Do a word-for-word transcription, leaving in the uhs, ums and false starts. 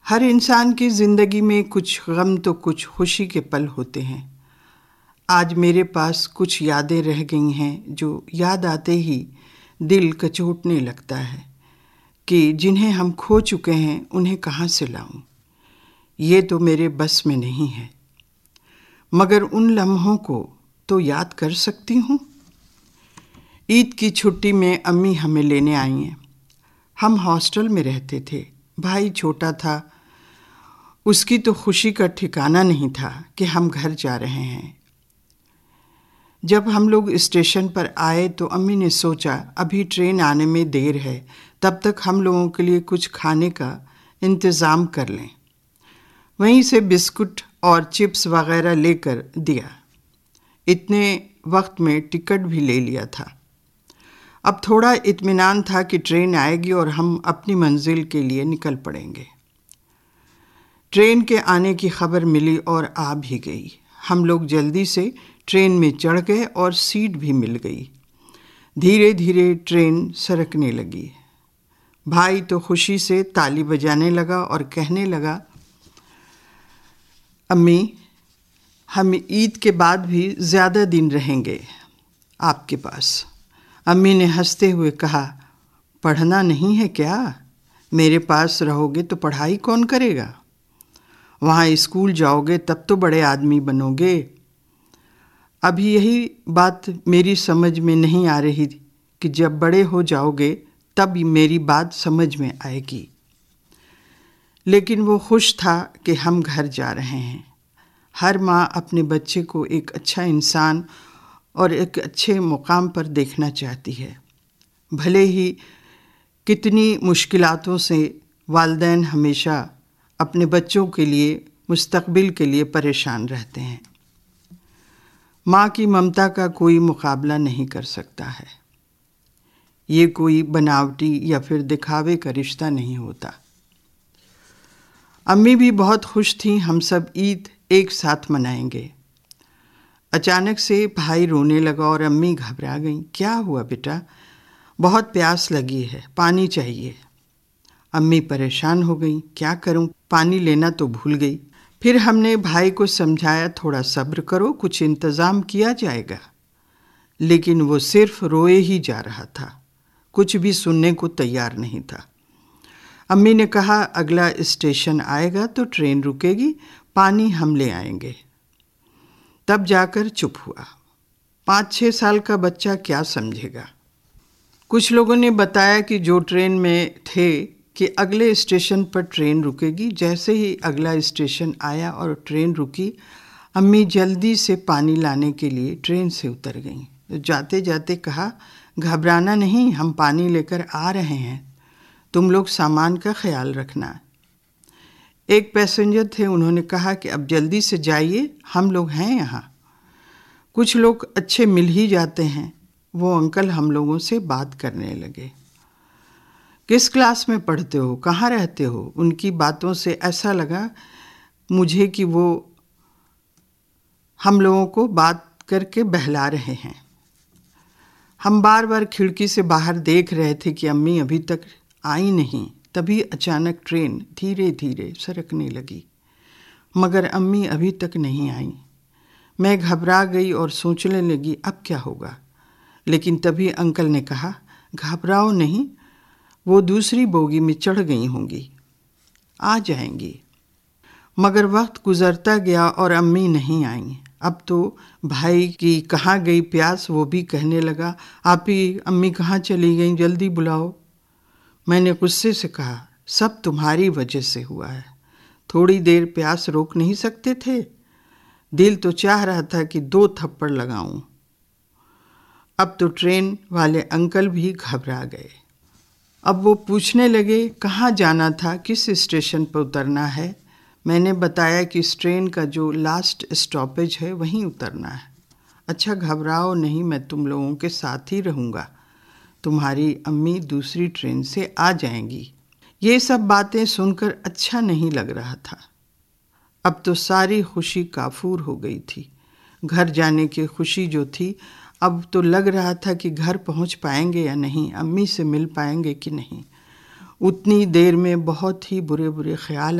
ہر انسان کی زندگی میں کچھ غم تو کچھ خوشی کے پل ہوتے ہیں۔ آج میرے پاس کچھ یادیں رہ گئی ہیں جو یاد آتے ہی دل کچوٹنے لگتا ہے کہ جنہیں ہم کھو چکے ہیں انہیں کہاں سے لاؤں، یہ تو میرے بس میں نہیں ہے، مگر ان لمحوں کو تو یاد کر سکتی ہوں۔ عید کی چھٹی میں امی ہمیں لینے آئی ہیں۔ ہم ہاسٹل میں رہتے تھے، بھائی چھوٹا تھا، اس کی تو خوشی کا ٹھکانہ نہیں تھا کہ ہم گھر جا رہے ہیں۔ جب ہم لوگ اسٹیشن پر آئے تو امی نے سوچا ابھی ٹرین آنے میں دیر ہے، تب تک ہم لوگوں کے لیے کچھ کھانے کا انتظام کر لیں۔ وہیں سے بسکٹ اور چپس وغیرہ لے کر دیا۔ اتنے وقت میں ٹکٹ بھی لے لیا تھا۔ اب تھوڑا اطمینان تھا کہ ٹرین آئے گی اور ہم اپنی منزل کے لیے نکل پڑیں گے۔ ٹرین کے آنے کی خبر ملی اور آ بھی گئی۔ ہم لوگ جلدی سے ٹرین میں چڑھ گئے اور سیٹ بھی مل گئی۔ دھیرے دھیرے ٹرین سرکنے لگی۔ بھائی تو خوشی سے تالی بجانے لگا اور کہنے لگا، امی ہم عید کے بعد بھی زیادہ دن رہیں گے آپ کے پاس۔ امی نے ہنستے ہوئے کہا، پڑھنا نہیں ہے کیا؟ میرے پاس رہو گے تو پڑھائی کون کرے گا؟ وہاں اسکول جاؤ گے تب تو بڑے آدمی بنو گے۔ ابھی یہی بات میری سمجھ میں نہیں آ رہی کہ جب بڑے ہو جاؤ گے تب میری بات سمجھ میں آئے گی۔ لیکن وہ خوش تھا کہ ہم گھر جا رہے ہیں۔ ہر ماں اپنے بچے کو ایک اچھا انسان اور ایک اچھے مقام پر دیکھنا چاہتی ہے، بھلے ہی کتنی مشکلاتوں سے والدین ہمیشہ اپنے بچوں کے لیے مستقبل کے لیے پریشان رہتے ہیں۔ ماں کی ممتا کا کوئی مقابلہ نہیں کر سکتا ہے۔ یہ کوئی بناوٹی یا پھر دکھاوے کا رشتہ نہیں ہوتا۔ امی بھی بہت خوش تھیں ہم سب عید ایک ساتھ منائیں گے۔ اچانک سے بھائی رونے لگا اور امی گھبرا گئیں۔ کیا ہوا بیٹا؟ بہت پیاس لگی ہے، پانی چاہیے۔ امی پریشان ہو گئیں، کیا کروں، پانی لینا تو بھول گئی۔ پھر ہم نے بھائی کو سمجھایا، تھوڑا صبر کرو، کچھ انتظام کیا جائے گا۔ لیکن وہ صرف روئے ہی جا رہا تھا، کچھ بھی سننے کو تیار نہیں تھا۔ امی نے کہا، اگلا اسٹیشن آئے گا تو ٹرین رکے گی، پانی ہم لے آئیں گے۔ تب جا کر چپ ہوا۔ پانچ چھ سال کا بچہ کیا سمجھے گا؟ کچھ لوگوں نے بتایا کہ جو ٹرین میں تھے کہ اگلے اسٹیشن پر ٹرین رکے گی۔ جیسے ہی اگلا اسٹیشن آیا اور ٹرین رکی، امی جلدی سے پانی لانے کے لیے ٹرین سے اتر گئیں۔ جاتے جاتے کہا، گھبرانا نہیں، ہم پانی لے کر آ رہے ہیں، تم لوگ سامان کا خیال رکھنا۔ ایک پیسنجر تھے، انہوں نے کہا کہ اب جلدی سے جائیے، ہم لوگ ہیں یہاں۔ کچھ لوگ اچھے مل ہی جاتے ہیں۔ وہ انکل ہم لوگوں سے بات کرنے لگے۔ کس کلاس میں پڑھتے ہو، کہاں رہتے ہو؟ ان کی باتوں سے ایسا لگا مجھے کہ وہ ہم لوگوں کو بات کر کے بہلا رہے ہیں۔ ہم بار بار کھڑکی سے باہر دیکھ رہے تھے کہ امی ابھی تک آئی نہیں۔ تبھی اچانک ٹرین دھیرے دھیرے سرکنے لگی، مگر امی ابھی تک نہیں آئیں۔ میں گھبرا گئی اور سوچنے لگی اب کیا ہوگا، لیکن تبھی انکل نے کہا، گھبراؤ نہیں، وہ دوسری بوگی میں چڑھ گئی ہوں گی، آ جائیں گی۔ مگر وقت گزرتا گیا اور امی نہیں آئیں۔ اب تو بھائی کی کہاں گئی پیاس وہ بھی کہنے لگا، آپی امی کہاں چلی گئیں، جلدی بلاؤ۔ میں نے غصے سے کہا، سب تمہاری وجہ سے ہوا ہے، تھوڑی دیر پیاس روک نہیں سکتے تھے؟ دل تو چاہ رہا تھا کہ دو تھپڑ لگاؤں۔ اب تو ٹرین والے انکل بھی گھبرا گئے۔ اب وہ پوچھنے لگے کہاں جانا تھا، کس اسٹیشن پر اترنا ہے۔ میں نے بتایا کہ اس ٹرین کا جو لاسٹ اسٹاپیج ہے وہیں اترنا ہے۔ اچھا گھبراؤ نہیں، میں تم لوگوں کے ساتھ ہی رہوں گا، تمہاری امی دوسری ٹرین سے آ جائیں گی۔ یہ سب باتیں سن کر اچھا نہیں لگ رہا تھا۔ اب تو ساری خوشی کافور ہو گئی تھی۔ گھر جانے کی خوشی جو تھی، اب تو لگ رہا تھا کہ گھر پہنچ پائیں گے یا نہیں، امی سے مل پائیں گے کہ نہیں۔ اتنی دیر میں بہت ہی برے برے خیال